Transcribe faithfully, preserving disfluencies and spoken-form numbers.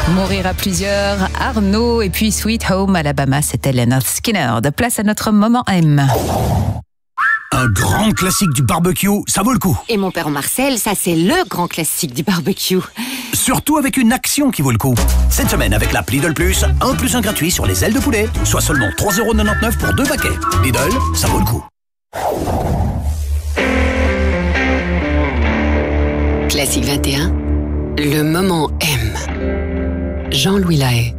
Mourir à plusieurs, Arnaud, et puis Sweet Home Alabama, c'était Leonard Skinner. De place à notre moment M. Un grand classique du barbecue, ça vaut le coup. Et mon père Marcel, ça c'est le grand classique du barbecue. Surtout avec une action qui vaut le coup. Cette semaine, avec l'app Lidl Plus, un plus un gratuit sur les ailes de poulet, soit seulement trois euros quatre-vingt-dix-neuf pour deux paquets. Lidl, ça vaut le coup. Classique vingt et un, le moment M. Jean-Louis Lahaye.